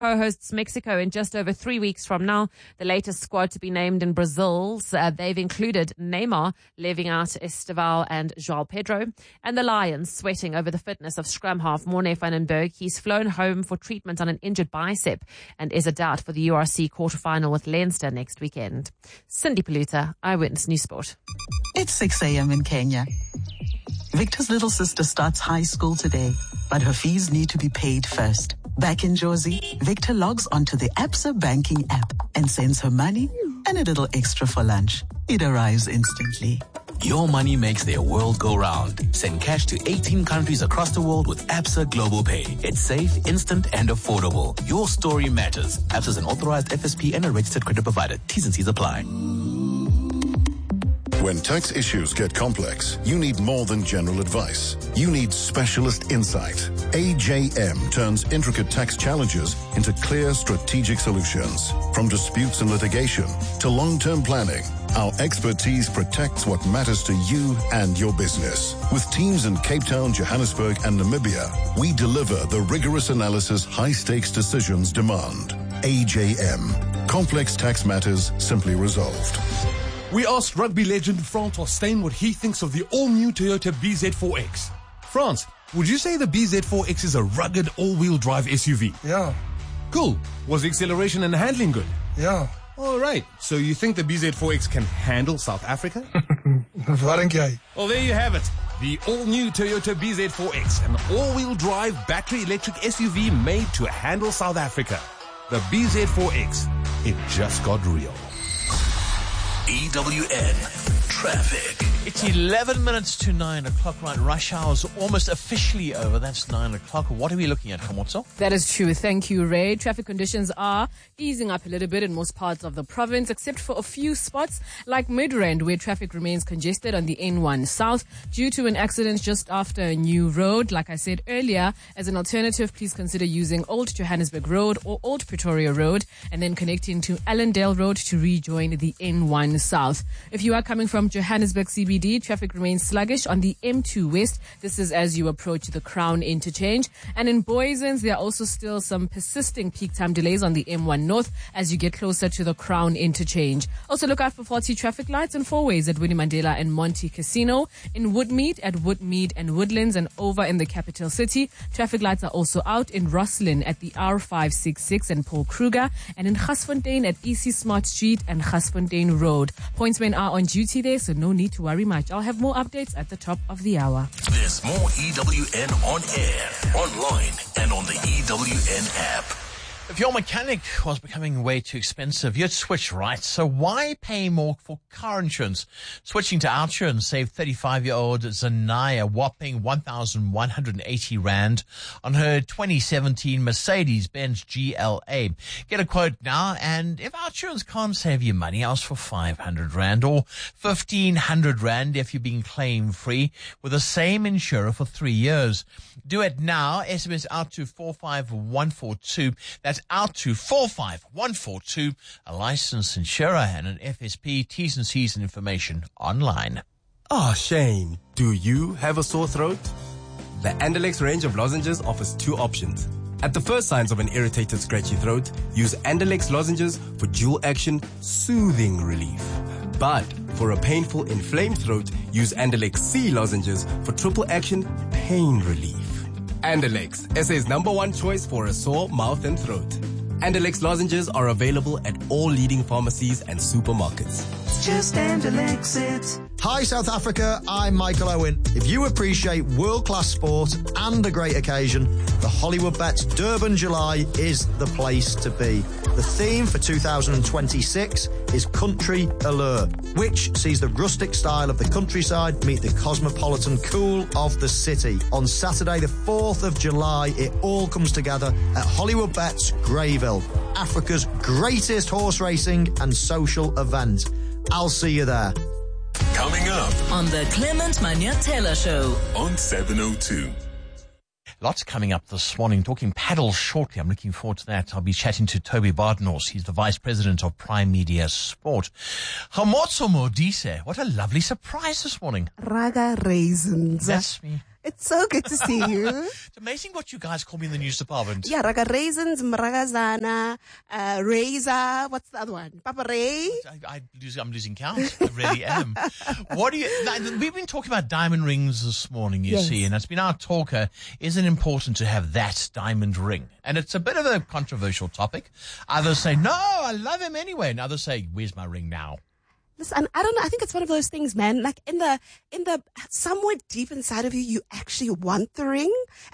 hosts Mexico in just over 3 weeks from now. The latest squad to be named in Brazil's. They've included Neymar, leaving out Esteval and João Pedro. And the Lions sweating over the fitness of scrum half Morne van den Berg. He's flown home for treatment on an injured bicep and is a doubt for the URC quarterfinal with Leinster next weekend. Cindy Paluta, Eyewitness News Sport. It's 6 a.m. in Kenya. Victor's little sister starts high school today, but her fees need to be paid first. Back in Jozi, Victor logs onto the Absa banking app and sends her money and a little extra for lunch. It arrives instantly. Your money makes their world go round. Send cash to 18 countries across the world with Absa Global Pay. It's safe, instant, and affordable. Your story matters. Absa is an authorized FSP and a registered credit provider. T's and C's apply. When tax issues get complex, you need more than general advice. You need specialist insight. AJM turns intricate tax challenges into clear strategic solutions. From disputes and litigation to long-term planning, our expertise protects what matters to you and your business. With teams in Cape Town, Johannesburg, and Namibia, we deliver the rigorous analysis high-stakes decisions demand. AJM. Complex tax matters simply resolved. We asked rugby legend Francois Steyn what he thinks of the all-new Toyota BZ4X. France, would you say the BZ4X is a rugged all-wheel drive SUV? Yeah. Cool. Was the acceleration and handling good? Yeah. All right. So you think the BZ4X can handle South Africa? Wat dink jy? Well, there you have it. The all-new Toyota BZ4X, an all-wheel drive battery electric SUV made to handle South Africa. The BZ4X. It just got real. EWN Traffic. It's 11 minutes to 9 o'clock, right? Rush hour's almost officially over. That's 9 o'clock. What are we looking at, Kamotso? That is true. Thank you, Ray. Traffic conditions are easing up a little bit in most parts of the province, except for a few spots like Midrand, where traffic remains congested on the N1 South due to an accident just after a new road. Like I said earlier, as an alternative, please consider using Old Johannesburg Road or Old Pretoria Road and then connecting to Allendale Road to rejoin the N1 South. If you are coming from Johannesburg CBD, traffic remains sluggish on the M2 West. This is as you approach the Crown interchange. And in Booysens, there are also still some persisting peak time delays on the M1 North as you get closer to the Crown interchange. Also look out for faulty traffic lights and four-ways at Winnie Mandela and Monte Casino, in Woodmead at Woodmead and Woodlands, and over in the capital city. Traffic lights are also out in Rosslyn at the R566 and Paul Kruger, and in Gasfontein at EC Smart Street and Gasfontein Road. Pointsmen are on duty there, so no need to worry much. I'll have more updates at the top of the hour. There's more EWN on air, online, and on the EWN app. If your mechanic was becoming way too expensive, you'd switch, right? So why pay more for car insurance? Switching to OutSurance saved 35-year-old Zanaya whopping 1,180 Rand on her 2017 Mercedes-Benz GLA. Get a quote now, and if OutSurance can't save you money, ask for 500 Rand or 1,500 Rand if you're being claim-free with the same insurer for 3 years. Do it now. SMS out to 45142. That's out to 45142, a licensed insurer and an FSP. T's and C's and information online. Shane, do you have a sore throat? The Andalex range of lozenges offers two options. At the first signs of an irritated, scratchy throat, use Andalex lozenges for dual action, soothing relief. But for a painful, inflamed throat, use Andalex C lozenges for triple action, pain relief. Andalex, SA's #1 choice for a sore mouth and throat. Andalex lozenges are available at all leading pharmacies and supermarkets. It's just Andalex it. Hi South Africa, I'm Michael Owen. If you appreciate world-class sport and a great occasion, the Hollywood Bets Durban July is the place to be. The theme for 2026 is Country Allure, which sees the rustic style of the countryside meet the cosmopolitan cool of the city. On Saturday the 4th of July, it all comes together at Hollywood Bets Greyville, Africa's greatest horse racing and social event. I'll see you there. Coming up on the Clement Manyatela Show on 702. Lots coming up this morning. Talking paddle shortly. I'm looking forward to that. I'll be chatting to Toby Bardenhorst. He's the Vice President of Prime Media Sport. Hamotso Modise. What a lovely surprise this morning. Raga raisins. That's me. It's so good to see you. It's amazing what you guys call me in the news department. Yeah, Raga Raisins, Mragazana, Razor, what's the other one? Papa Ray? I'm losing count. I really am. We've been talking about diamond rings this morning, you see, and it's been our talker. Is it important to have that diamond ring? And it's a bit of a controversial topic. Others say, no, I love him anyway. And others say, where's my ring now? Listen, I don't know. I think it's one of those things, man. Like in the somewhere deep inside of you, you actually want the ring.